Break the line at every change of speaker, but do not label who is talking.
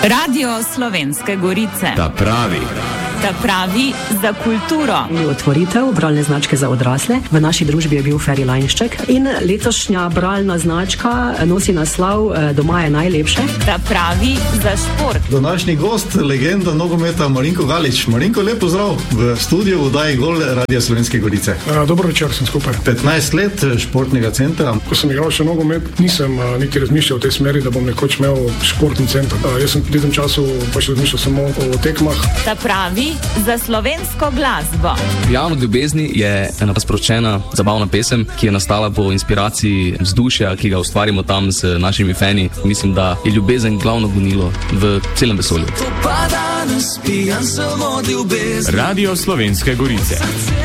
Radio Slovenske Gorice.
Ta pravi
za kulturo.
Otvoritev bralne značke za odrasle. V naši družbi je bil Feri Lajnšček in letošnja bralna značka nosi naslov Doma je najlepše.
Ta pravi za šport.
Današnji gost, legenda nogometa Marinko Galič. Marinko, lep pozdrav v studiu oddaji Gol Radio Slovenske Gorice.
Dobro večer, sem skupaj.
15 let športnega centra.
Ko sem igral še nogomet, nisem niti razmišljal v tej smeri, da bom nekoč imel športni center. Jaz sem v tem času pač razmišljal samo o tekmah.
Ta pravi za slovensko glasbo.
Javno ljubezni je ena sproščena, zabavna pesem, ki je nastala po inspiraciji vzdušja, ki ga ustvarimo tam z našimi fani. Mislim, da je ljubezen glavno gonilo v celem vesolju.
Radio Slovenske Gorice.